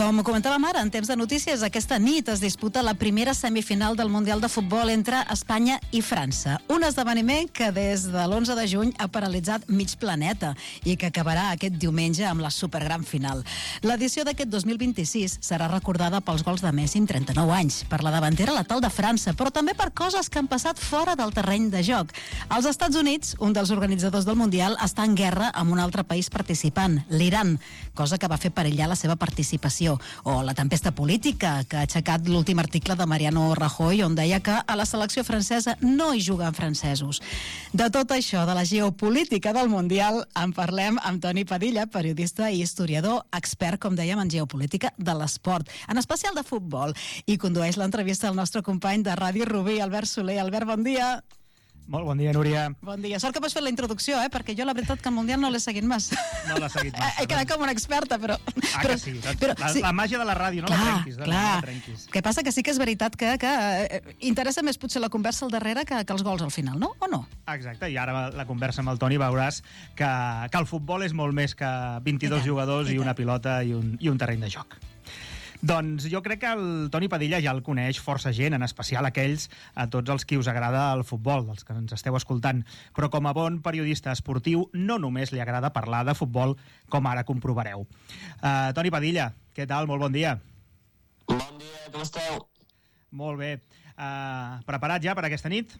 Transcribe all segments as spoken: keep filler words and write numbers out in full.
Com comentàvem ara, en temps de notícies, aquesta nit es disputa la primera semifinal del Mundial de Futbol entre Espanya i França. Un esdeveniment que des de l'onze de juny ha paralitzat mig planeta i que acabarà aquest diumenge amb la supergran final. L'edició d'aquest dos mil vint-i-sis serà recordada pels gols de Messi amb trenta-nou anys, per la davantera letal de França, però també per coses que han passat fora del terreny de joc. Als Estats Units, un dels organitzadors del Mundial està en guerra amb un altre país participant, l'Iran, cosa que va fer perillar la seva participació. O la tempesta política que ha aixecat l'últim article de Mariano Rajoy, on deia que a la selecció francesa no hi juguen francesos. De tot això, de la geopolítica del Mundial, en parlem amb Toni Padilla, periodista i historiador, expert, com dèiem, en geopolítica de l'esport, en especial de futbol, i condueix l'entrevista al nostre company de Ràdio Rubí, Albert Soler. Albert, bon dia. Molt bon dia, Núria. Bon dia. Sort que m'has fet la introducció, eh? Perquè jo la veritat que el Mundial no l'he seguit massa. No l'ha seguit massa. He quedat com una experta, però... Ah, però, que sí. Però, la, sí. la màgia de la ràdio, no clar, la trenquis. Clar, no la trenquis. El que passa que sí que és veritat que, que eh, interessa més potser la conversa al darrere que, que els gols al final, no? O no? Exacte, i ara la conversa amb el Toni veuràs que, que el futbol és molt més que vint-i-dos jugadors i una pilota i un, i un terreny de joc. Doncs jo crec que el Toni Padilla ja el coneix força gent, en especial aquells, a tots els qui us agrada el futbol, dels que ens esteu escoltant. Però com a bon periodista esportiu no només li agrada parlar de futbol, com ara comprovareu. Uh, Toni Padilla, què tal? Molt bon dia. Bon dia, com esteu? Molt bé. Uh, preparat ja per aquesta nit?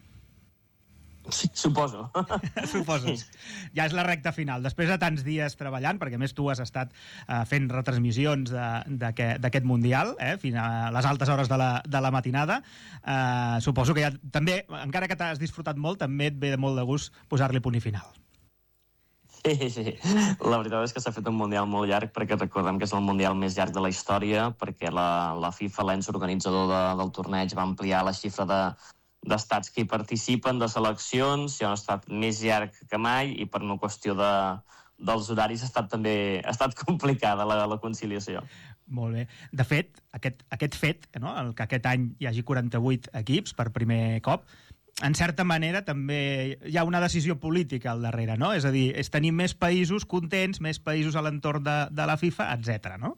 Sí, suposo. Suposes. Ja és la recta final. Després de tants dies treballant, perquè més tu has estat uh, fent retransmissions d'aquest Mundial, eh, fins a les altes hores de la, de la matinada, uh, suposo que ja també, encara que t'has disfrutat molt, també et ve molt de gust posar-li punt i final. Sí, sí. La veritat és que s'ha fet un Mundial molt llarg, perquè recordem que és el Mundial més llarg de la història, perquè la, la FIFA, l'ens organitzador de, del torneig, va ampliar la xifra de d'estats que hi participen, de seleccions, hi ha un estat més llarg que mai, i per una qüestió de, dels horaris ha estat també ha estat complicada la, la conciliació. Molt bé. De fet, aquest, aquest fet, no? El que aquest any hi hagi quaranta-vuit equips per primer cop, en certa manera també hi ha una decisió política al darrere, no? És a dir, és tenir més països contents, més països a l'entorn de, de la FIFA, etcètera, no?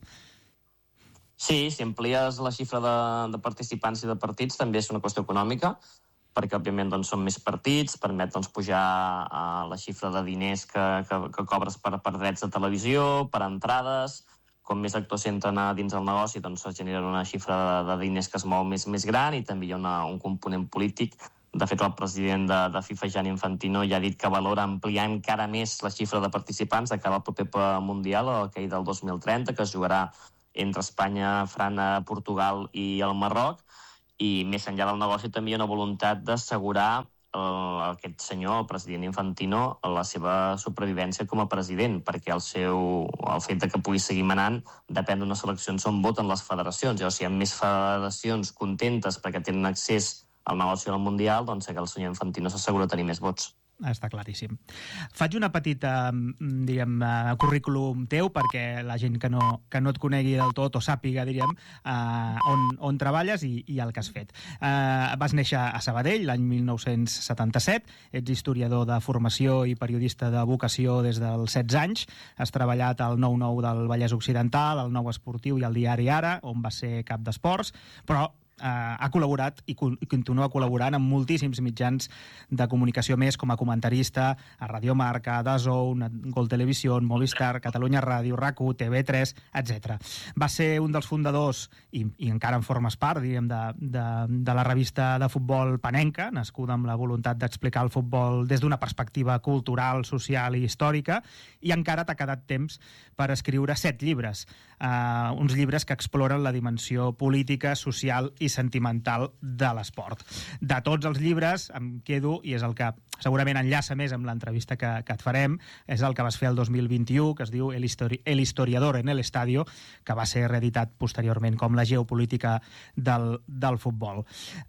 Sí, si amplies la xifra de, de participants i de partits també és una qüestió econòmica, perquè òbviament doncs, són més partits, permet doncs, pujar a la xifra de diners que, que, que cobres per, per drets de televisió, per entrades. Com més actors entren a dins del negoci, doncs es genera una xifra de, de diners que es mou més, més gran, i també hi ha una, un component polític. De fet, el president de, de FIFA, Gianni Infantino, ja ha dit que valora ampliar encara més la xifra de participants de cara al proper Mundial, aquell del dos mil trenta, que es jugarà entre Espanya, França, Portugal i el Marroc, i més enllà del negoci també hi ha una voluntat d'assegurar eh, aquest senyor, el president Infantino, la seva supervivència com a president, perquè el, seu, el fet de que pugui seguir manant depèn d'unes eleccions on voten les federacions. Llavors, si hi ha més federacions contentes perquè tenen accés al negoci del Mundial, doncs que el senyor Infantino s'assegura de tenir més vots. Està claríssim. Faig una petita, diríem, currículum teu perquè la gent que no, que no et conegui del tot o sàpiga, diríem, uh, on, on treballes i, i el que has fet. Uh, vas néixer a Sabadell l'any mil nou-cents setanta-set, ets historiador de formació i periodista de vocació des dels setze anys, has treballat al nou nou del Vallès Occidental, al Nou Esportiu i al diari Ara, on vas ser cap d'esports, però Uh, ha col·laborat i, i continua col·laborant amb moltíssims mitjans de comunicació més, com a comentarista a Radio Marca, a DAZN, Gol Televisió, Movistar, Catalunya Ràdio, RAC u, T V tres, etcètera. Va ser un dels fundadors, i, i encara en formes part, diguem, de, de, de la revista de futbol Panenca, nascuda amb la voluntat d'explicar el futbol des d'una perspectiva cultural, social i històrica, i encara t'ha quedat temps per escriure set llibres, uh, uns llibres que exploren la dimensió política, social i sentimental de l'esport. De tots els llibres em quedo, i és el que segurament enllaça més amb l'entrevista que, que et farem, és el que vas fer el dos mil vint-i-u, que es diu El, histori el historiador en el estadio, que va ser reeditat posteriorment com La geopolítica del, del futbol.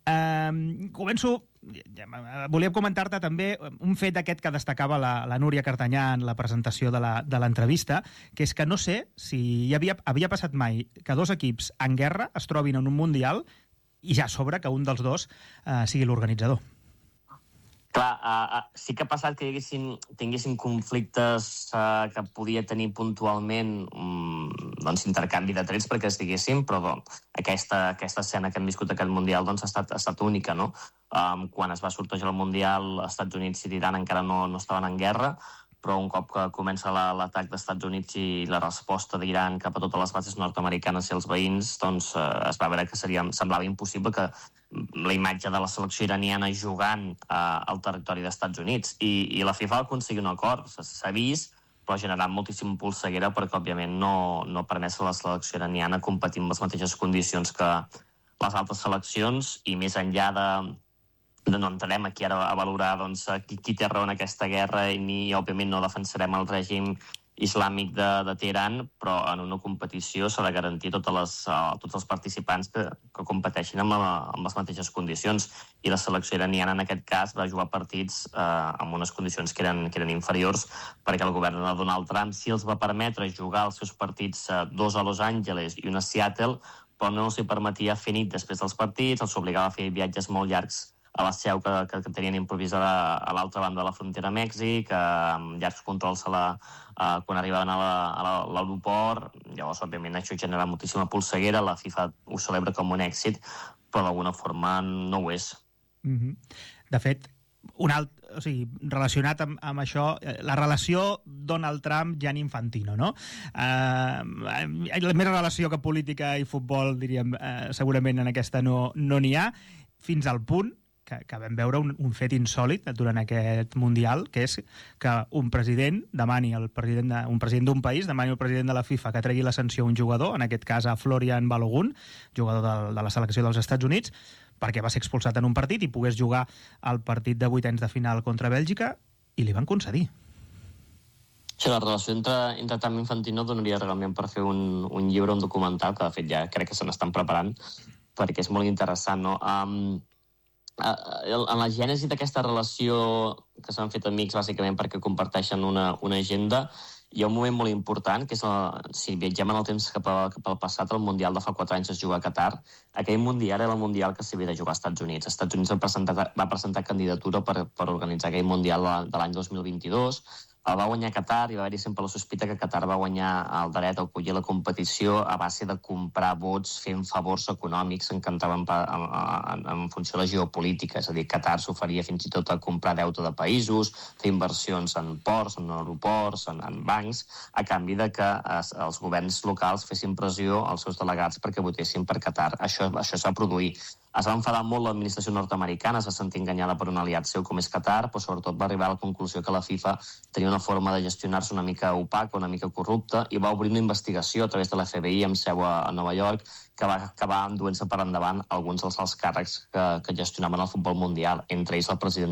Um, començo... Volia comentar-te també un fet aquest que destacava la, la Núria Cartanyà en la presentació de l'entrevista, que és que no sé si hi havia, havia passat mai que dos equips en guerra es trobin en un Mundial i ja a sobre que un dels dos eh, sigui l'organitzador. Clar, uh, uh, sí que ha passat que hi haguessin, tinguessin conflictes uh, que podia tenir puntualment um, doncs, intercanvi de trets perquè es diguéssim, però doncs, aquesta, aquesta escena que hem viscut aquest Mundial doncs, ha, estat, ha estat única, no? Um, quan es va sortejar el Mundial, els Estats Units i l'Iran encara no, no estaven en guerra, però un cop que comença l'atac dels Estats Units i la resposta d'Iran cap a totes les bases nord-americanes i els veïns, doncs eh, es va veure que seria, semblava impossible que la imatge de la selecció iraniana jugant eh, al territori dels Estats Units. I, i la FIFA va aconseguir un acord, s'ha vist, però ha generat moltíssim polseguera perquè, òbviament, no, no ha permès a la selecció iraniana competir en les mateixes condicions que les altres seleccions, i més enllà de no entrarem aquí ara a valorar doncs, qui, qui té raó en aquesta guerra i ni, òbviament, no defensarem el règim islàmic de, de Teheran, però en una competició s'ha de garantir totes les, uh, tots els participants que, que competeixin amb, la, amb les mateixes condicions. I la selecció iraniana, en aquest cas, va jugar partits uh, amb unes condicions que eren, que eren inferiors, perquè el govern de Donald Trump sí els va permetre jugar els seus partits, uh, dos a Los Angeles i un a Seattle, però no els hi permetia fer nit després dels partits, els obligava a fer viatges molt llargs a la seu que, que, que tenien improvisada a l'altra banda de la frontera a Mèxic, amb llargs controls a la, a, quan arribaven a l'aeroport. Llavors, òbviament, això genera moltíssima polseguera, la FIFA ho celebra com un èxit, però d'alguna forma no ho és. Mm-hmm. De fet, un alt, o sigui, relacionat amb, amb això, la relació Donald Trump-Gianni Infantino, no? Uh, la més relació que política i futbol, diríem, uh, segurament en aquesta no n'hi no ha, fins al punt que, que vam veure un, un fet insòlit durant aquest Mundial, que és que un president demani al president de, un president d'un país demani al president de la FIFA que tregui la sanció a un jugador, en aquest cas a Florian Balogun, jugador de, de la selecció dels Estats Units, perquè va ser expulsat en un partit i pogués jugar al partit de vuitens de final contra Bèlgica, i li van concedir. Sí, la relació entre, entre Trump i Infantino donaria realment per fer un, un llibre, un documental, que de fet ja crec que se n'estan preparant, perquè és molt interessant, no? Um, en la gènesi d'aquesta relació, que s'han fet amics bàsicament perquè comparteixen una, una agenda, hi ha un moment molt important, que és el, si viatgem en el temps cap, a, cap al passat, el Mundial de fa quatre anys es juga a Qatar. Aquell Mundial era el Mundial que s'havia de jugar als Estats Units. Els Estats Units va presentar, va presentar candidatura per, per organitzar aquell Mundial de l'any dos mil vint-i-dos. El va guanyar Qatar i va haver-hi sempre la sospita que Qatar va guanyar el dret a acollir la competició a base de comprar vots fent favors econòmics en, en, en, en funció de la geopolítica. És a dir, Qatar s'oferia fins i tot a comprar deute de països, fer inversions en ports, en aeroports, en, en bancs, a canvi de que es, els governs locals fessin pressió als seus delegats perquè votessin per Qatar. Això, això es va produir. Es va enfadar molt l'administració nord-americana, es va sentir enganyada per un aliat seu com és Qatar, però sobretot va arribar a la conclusió que la FIFA tenia una forma de gestionar-se una mica opaca, una mica corrupta, i va obrir una investigació a través de l'F B I amb seu a Nova York, que va acabar enduent-se per endavant alguns dels alts càrrecs que, que gestionaven el futbol mundial, entre ells el president